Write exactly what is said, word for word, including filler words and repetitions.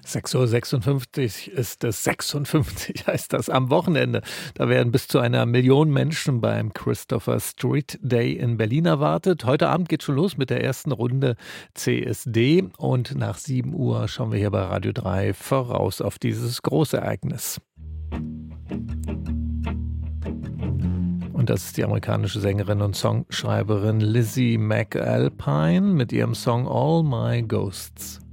sechs Uhr sechsundfünfzig ist es, sechsundfünfzig heißt das, am Wochenende. Da werden bis zu einer Million Menschen beim Christopher Street Day in Berlin erwartet. Heute Abend geht schon los mit der ersten Runde C S D und nach sieben Uhr schauen wir hier bei Radio drei voraus auf dieses große Ereignis. Und das ist die amerikanische Sängerin und Songschreiberin Lizzie McAlpine mit ihrem Song All My Ghosts.